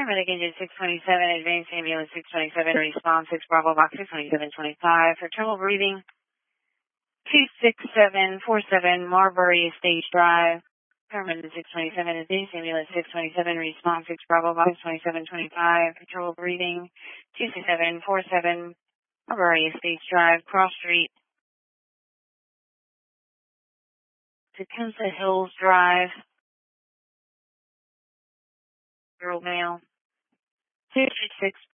Paramedic engine 627, advanced ambulance 627, response 6 Bravo box 62725 for trouble breathing. 26747 Marbury Estate Drive. Paramedic 627, advanced ambulance 627, response 6 Bravo box 2725 for trouble breathing. 26747 Marbury Estate Drive, Cross Street. Tecumseh Hills Drive. Girl male. 236